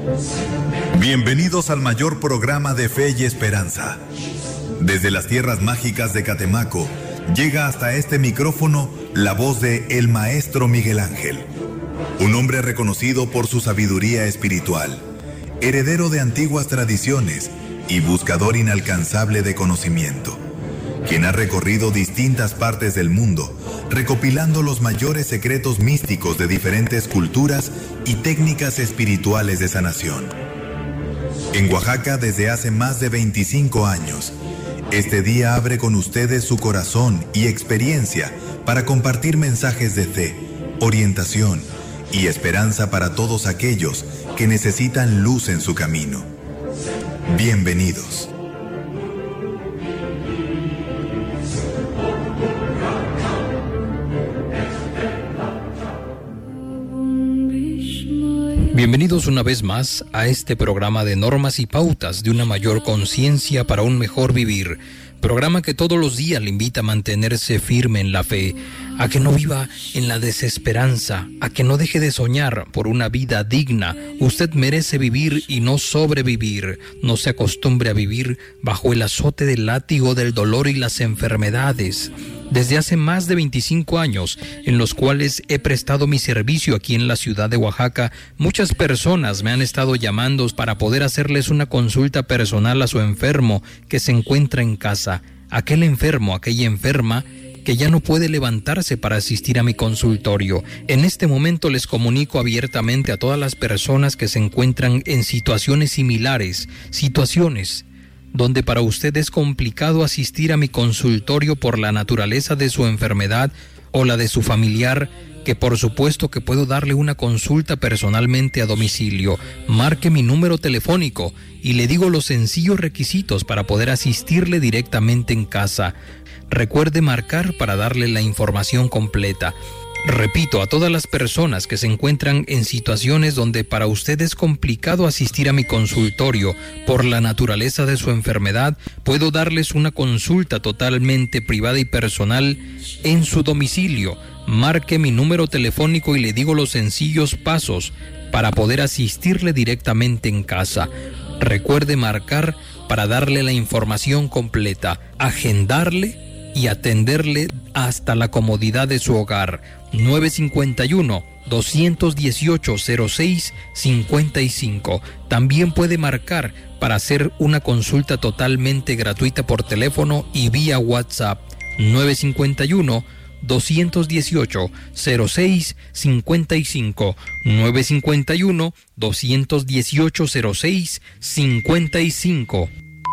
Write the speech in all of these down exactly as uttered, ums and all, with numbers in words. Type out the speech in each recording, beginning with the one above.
Bienvenidos al mayor programa de fe y esperanza. Desde las tierras mágicas de Catemaco, llega hasta este micrófono la voz de el Maestro Miguel Ángel, un hombre reconocido por su sabiduría espiritual, heredero de antiguas tradiciones y buscador inalcanzable de conocimiento, quien ha recorrido distintas partes del mundo, recopilando los mayores secretos místicos de diferentes culturas y técnicas espirituales de sanación. En Oaxaca, desde hace más de veinticinco años, este día abre con ustedes su corazón y experiencia para compartir mensajes de fe, orientación y esperanza para todos aquellos que necesitan luz en su camino. Bienvenidos. Bienvenidos una vez más a este programa de normas y pautas de una mayor conciencia para un mejor vivir. Programa que todos los días le invita a mantenerse firme en la fe, a que no viva en la desesperanza, a que no deje de soñar por una vida digna. Usted merece vivir y no sobrevivir. No se acostumbre a vivir bajo el azote del látigo del dolor y las enfermedades. Desde hace más de veinticinco años, en los cuales he prestado mi servicio aquí en la ciudad de Oaxaca, muchas personas me han estado llamando para poder hacerles una consulta personal a su enfermo que se encuentra en casa. Aquel enfermo, aquella enferma que ya no puede levantarse para asistir a mi consultorio. En este momento les comunico abiertamente a todas las personas que se encuentran en situaciones similares, situaciones donde para usted es complicado asistir a mi consultorio por la naturaleza de su enfermedad o la de su familiar, que por supuesto que puedo darle una consulta personalmente a domicilio. Marque mi número telefónico y le digo los sencillos requisitos para poder asistirle directamente en casa. Recuerde marcar para darle la información completa. Repito, a todas las personas que se encuentran en situaciones donde para usted es complicado asistir a mi consultorio por la naturaleza de su enfermedad, puedo darles una consulta totalmente privada y personal en su domicilio. Marque mi número telefónico y le digo los sencillos pasos para poder asistirle directamente en casa. Recuerde marcar para darle la información completa, agendarle y atenderle hasta la comodidad de su hogar. nueve cinco uno, dos uno ocho, cero seis cinco cinco. También puede marcar para hacer una consulta totalmente gratuita por teléfono y vía WhatsApp. nueve cinco uno, dos uno ocho, cero seis cinco cinco. nueve cinco uno, dos uno ocho, cero seis cinco cinco.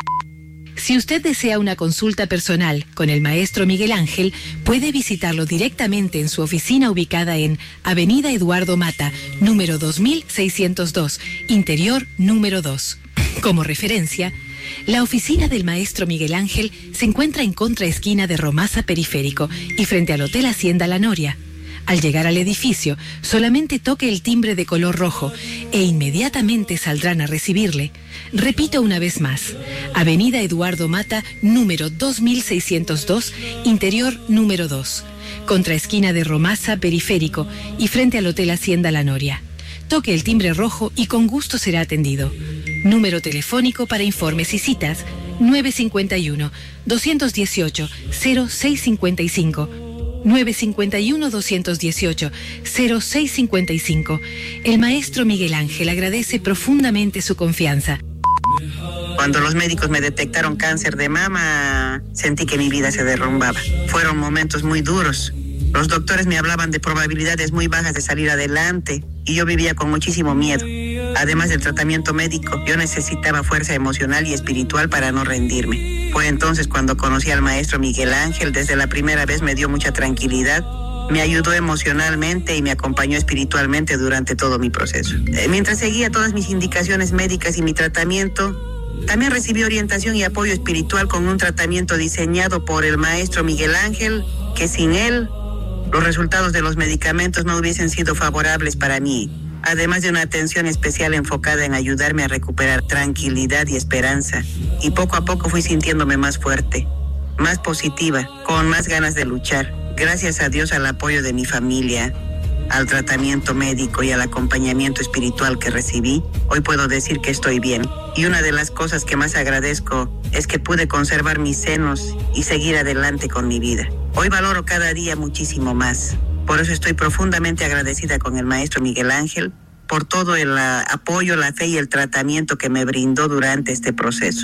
Si usted desea una consulta personal con el Maestro Miguel Ángel, puede visitarlo directamente en su oficina ubicada en Avenida Eduardo Mata, número dos mil seiscientos dos, interior número dos. Como referencia, la oficina del Maestro Miguel Ángel se encuentra en contraesquina de Romasa Periférico y frente al Hotel Hacienda La Noria. Al llegar al edificio, solamente toque el timbre de color rojo e inmediatamente saldrán a recibirle. Repito una vez más, Avenida Eduardo Mata, número dos mil seiscientos dos, interior número dos, contraesquina de Romasa Periférico y frente al Hotel Hacienda La Noria. Toque el timbre rojo y con gusto será atendido. Número telefónico para informes y citas, nueve cinco uno, dos uno ocho, cero seis cinco cinco. nueve cinco uno, dos uno ocho, cero seis cinco cinco. El Maestro Miguel Ángel agradece profundamente su confianza. Cuando los médicos me detectaron cáncer de mama, sentí que mi vida se derrumbaba. Fueron momentos muy duros. Los doctores me hablaban de probabilidades muy bajas de salir adelante y yo vivía con muchísimo miedo. Además del tratamiento médico, yo necesitaba fuerza emocional y espiritual para no rendirme. Fue entonces cuando conocí al Maestro Miguel Ángel. Desde la primera vez me dio mucha tranquilidad, me ayudó emocionalmente y me acompañó espiritualmente durante todo mi proceso. Eh, mientras seguía todas mis indicaciones médicas y mi tratamiento, también recibí orientación y apoyo espiritual con un tratamiento diseñado por el Maestro Miguel Ángel, que sin él, los resultados de los medicamentos no hubiesen sido favorables para mí. Además de una atención especial enfocada en ayudarme a recuperar tranquilidad y esperanza. Y poco a poco fui sintiéndome más fuerte, más positiva, con más ganas de luchar. Gracias a Dios, al apoyo de mi familia, al tratamiento médico y al acompañamiento espiritual que recibí, hoy puedo decir que estoy bien. Y una de las cosas que más agradezco es que pude conservar mis senos y seguir adelante con mi vida. Hoy valoro cada día muchísimo más. Por eso estoy profundamente agradecida con el maestro Miguel Ángel por todo el uh, apoyo, la fe y el tratamiento que me brindó durante este proceso.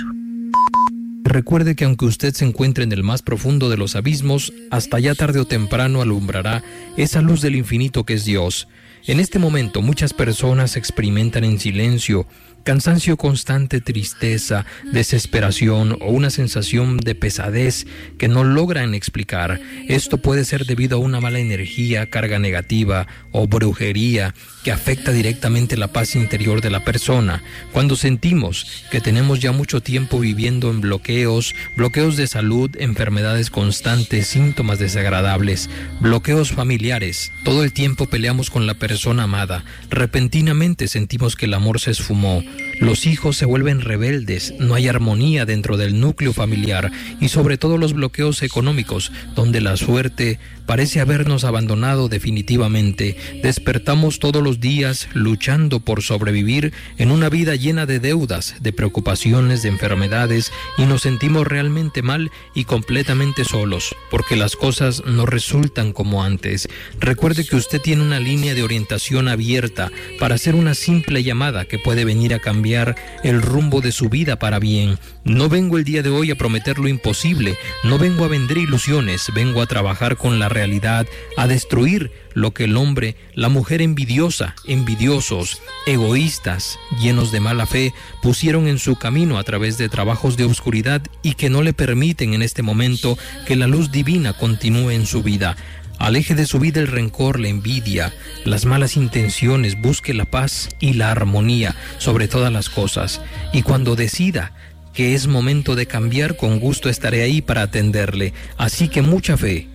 Recuerde que aunque usted se encuentre en el más profundo de los abismos, hasta allá tarde o temprano alumbrará esa luz del infinito que es Dios. En este momento muchas personas experimentan en silencio cansancio constante, tristeza, desesperación o una sensación de pesadez que no logran explicar. Esto puede ser debido a una mala energía, carga negativa o brujería que afecta directamente la paz interior de la persona. Cuando sentimos que tenemos ya mucho tiempo viviendo en bloqueos, bloqueos de salud, enfermedades constantes, síntomas desagradables, bloqueos familiares, todo el tiempo peleamos con la persona amada, repentinamente sentimos que el amor se esfumó, los hijos se vuelven rebeldes, no hay armonía dentro del núcleo familiar y sobre todo los bloqueos económicos, donde la suerte parece habernos abandonado definitivamente. Despertamos todos los días luchando por sobrevivir en una vida llena de deudas, de preocupaciones, de enfermedades y nos sentimos realmente mal y completamente solos porque las cosas no resultan como antes. Recuerde que usted tiene una línea de orientación abierta para hacer una simple llamada que puede venir a cambiar el rumbo de su vida para bien. No vengo el día de hoy a prometer lo imposible, no vengo a vender ilusiones, vengo a trabajar con la realidad, a destruir lo que el hombre, la mujer envidiosa, envidiosos, egoístas, llenos de mala fe, pusieron en su camino a través de trabajos de oscuridad y que no le permiten en este momento que la luz divina continúe en su vida. Aleje de su vida el rencor, la envidia, las malas intenciones, busque la paz y la armonía sobre todas las cosas. Y cuando decida que es momento de cambiar, con gusto estaré ahí para atenderle. Así que mucha fe.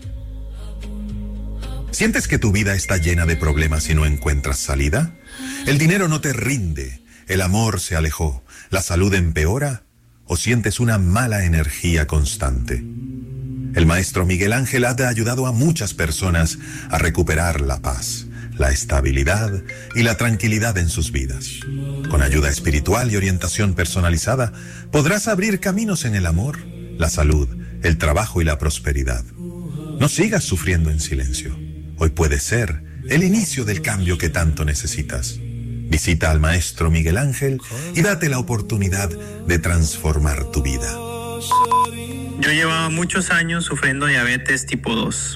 ¿Sientes que tu vida está llena de problemas y no encuentras salida? ¿El dinero no te rinde? ¿El amor se alejó? ¿La salud empeora? ¿O sientes una mala energía constante? El maestro Miguel Ángel ha ayudado a muchas personas a recuperar la paz, la estabilidad y la tranquilidad en sus vidas. Con ayuda espiritual y orientación personalizada, podrás abrir caminos en el amor, la salud, el trabajo y la prosperidad. No sigas sufriendo en silencio. Hoy puede ser el inicio del cambio que tanto necesitas. Visita al maestro Miguel Ángel y date la oportunidad de transformar tu vida. Yo llevaba muchos años sufriendo diabetes tipo dos.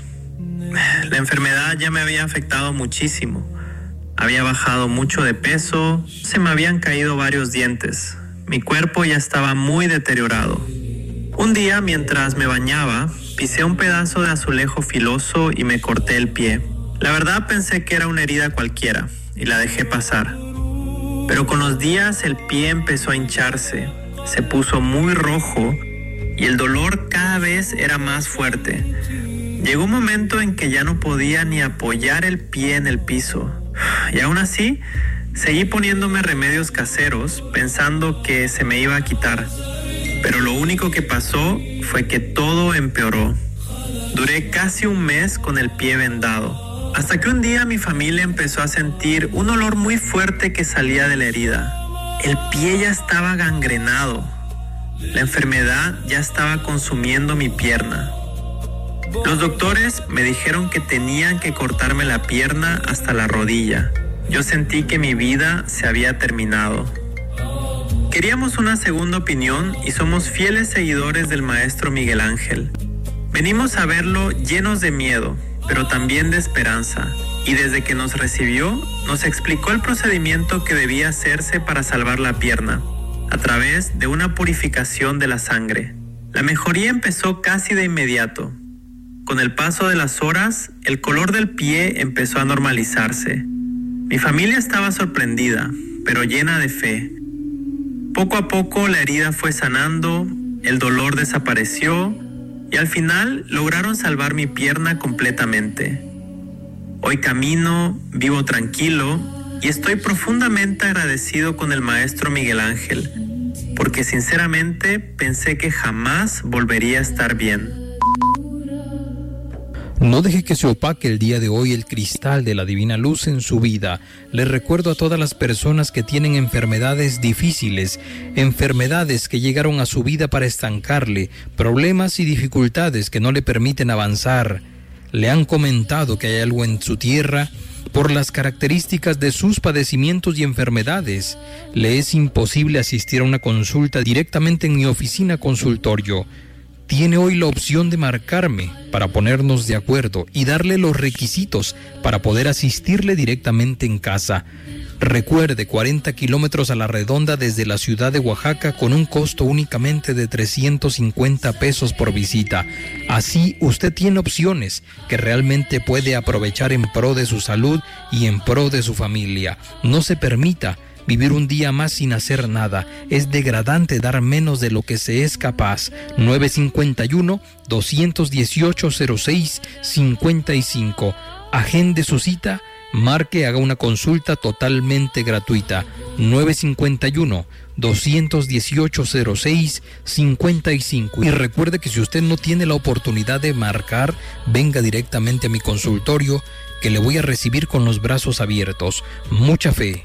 La enfermedad ya me había afectado muchísimo. Había bajado mucho de peso, se me habían caído varios dientes. Mi cuerpo ya estaba muy deteriorado. Un día, mientras me bañaba, pisé un pedazo de azulejo filoso y me corté el pie. La verdad pensé que era una herida cualquiera y la dejé pasar. Pero con los días el pie empezó a hincharse, se puso muy rojo y el dolor cada vez era más fuerte. Llegó un momento en que ya no podía ni apoyar el pie en el piso. Y aún así, seguí poniéndome remedios caseros pensando que se me iba a quitar. Pero lo único que pasó fue que todo empeoró. Duré casi un mes con el pie vendado, hasta que un día mi familia empezó a sentir un olor muy fuerte que salía de la herida. El pie ya estaba gangrenado. La enfermedad ya estaba consumiendo mi pierna. Los doctores me dijeron que tenían que cortarme la pierna hasta la rodilla. Yo sentí que mi vida se había terminado. Queríamos una segunda opinión y somos fieles seguidores del maestro Miguel Ángel. Venimos a verlo llenos de miedo, pero también de esperanza. Y desde que nos recibió, nos explicó el procedimiento que debía hacerse para salvar la pierna, a través de una purificación de la sangre. La mejoría empezó casi de inmediato. Con el paso de las horas, el color del pie empezó a normalizarse. Mi familia estaba sorprendida, pero llena de fe. Poco a poco la herida fue sanando, el dolor desapareció y al final lograron salvar mi pierna completamente. Hoy camino, vivo tranquilo y estoy profundamente agradecido con el maestro Miguel Ángel, porque sinceramente pensé que jamás volvería a estar bien. No deje que se opaque el día de hoy el cristal de la divina luz en su vida. Le recuerdo a todas las personas que tienen enfermedades difíciles, enfermedades que llegaron a su vida para estancarle, problemas y dificultades que no le permiten avanzar. Le han comentado que hay algo en su tierra por las características de sus padecimientos y enfermedades. Le es imposible asistir a una consulta directamente en mi oficina consultorio. Tiene hoy la opción de marcarme para ponernos de acuerdo y darle los requisitos para poder asistirle directamente en casa. Recuerde, cuarenta kilómetros a la redonda desde la ciudad de Oaxaca con un costo únicamente de trescientos cincuenta pesos por visita. Así usted tiene opciones que realmente puede aprovechar en pro de su salud y en pro de su familia. No se permita vivir un día más sin hacer nada. Es degradante dar menos de lo que se es capaz. nueve cinco uno, dos uno ocho, cero seis cinco cinco. Agende su cita, marque, haga una consulta totalmente gratuita. nueve cinco uno, dos uno ocho, cero seis cinco cinco. Y recuerde que si usted no tiene la oportunidad de marcar, venga directamente a mi consultorio, que le voy a recibir con los brazos abiertos. Mucha fe.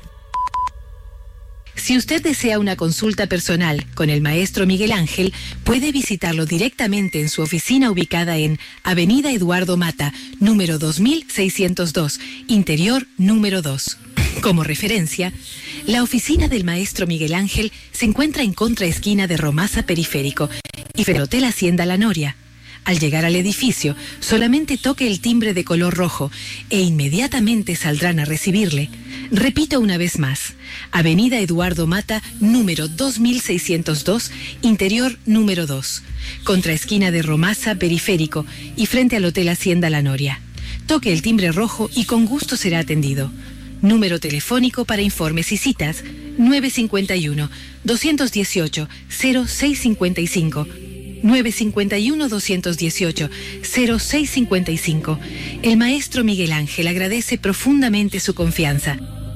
Si usted desea una consulta personal con el maestro Miguel Ángel, puede visitarlo directamente en su oficina ubicada en Avenida Eduardo Mata, número dos mil seiscientos dos, interior número dos. Como referencia, la oficina del maestro Miguel Ángel se encuentra en contraesquina de Romasa Periférico y frente al Hotel Hacienda La Noria. Al llegar al edificio, solamente toque el timbre de color rojo e inmediatamente saldrán a recibirle. Repito una vez más, Avenida Eduardo Mata, número dos mil seiscientos dos, interior número dos, contraesquina de Romasa Periférico y frente al Hotel Hacienda La Noria. Toque el timbre rojo y con gusto será atendido. Número telefónico para informes y citas, nueve cinco uno, dos uno ocho, cero seis cinco cinco. nueve cinco uno, dos uno ocho, cero seis cinco cinco. El maestro Miguel Ángel agradece profundamente su confianza.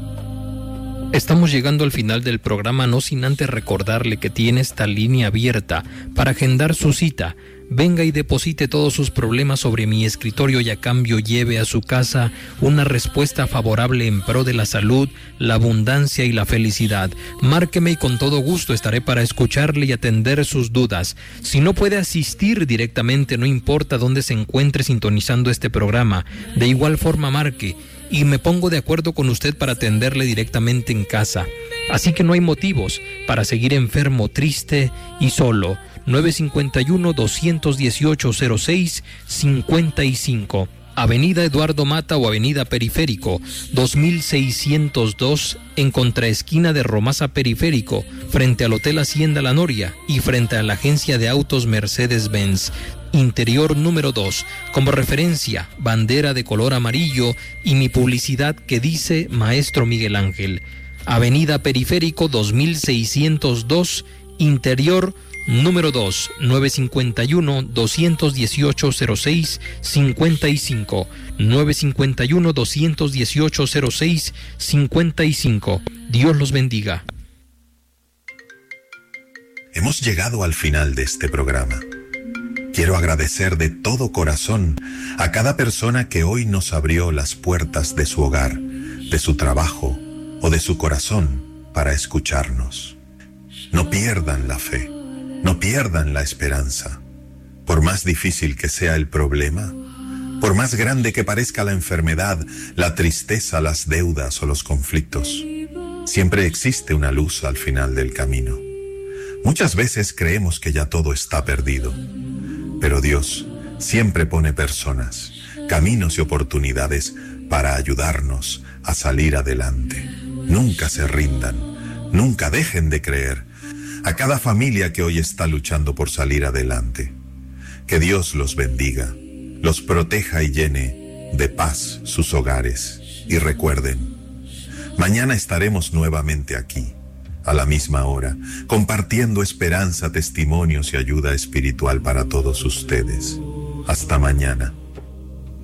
Estamos llegando al final del programa, no sin antes recordarle que tiene esta línea abierta para agendar su cita. Venga y deposite todos sus problemas sobre mi escritorio y a cambio lleve a su casa una respuesta favorable en pro de la salud, la abundancia y la felicidad. Márqueme y con todo gusto estaré para escucharle y atender sus dudas. Si no puede asistir directamente, no importa dónde se encuentre sintonizando este programa, de igual forma marque y me pongo de acuerdo con usted para atenderle directamente en casa. Así que no hay motivos para seguir enfermo, triste y solo. nueve cinco uno, dos uno ocho, cero seis cinco cinco. Avenida Eduardo Mata o Avenida Periférico, dos mil seiscientos dos, en contraesquina de Romasa Periférico, frente al Hotel Hacienda La Noria y frente a la agencia de autos Mercedes-Benz. Interior número dos, como referencia, bandera de color amarillo y mi publicidad que dice Maestro Miguel Ángel. Avenida Periférico dos mil seiscientos dos, interior número dos, nueve cinco uno, dos uno ocho, cero seis cinco cinco, nueve cinco uno, dos uno ocho, cero seis cinco cinco. Dios los bendiga. Hemos llegado al final de este programa. Quiero agradecer de todo corazón a cada persona que hoy nos abrió las puertas de su hogar, de su trabajo o de su corazón para escucharnos. No pierdan la fe, no pierdan la esperanza. Por más difícil que sea el problema, por más grande que parezca la enfermedad, la tristeza, las deudas o los conflictos, siempre existe una luz al final del camino. Muchas veces creemos que ya todo está perdido, pero Dios siempre pone personas, caminos y oportunidades para ayudarnos a salir adelante. Nunca se rindan, nunca dejen de creer. A cada familia que hoy está luchando por salir adelante, que Dios los bendiga, los proteja y llene de paz sus hogares. Y recuerden, mañana estaremos nuevamente aquí, a la misma hora, compartiendo esperanza, testimonios y ayuda espiritual para todos ustedes. Hasta mañana.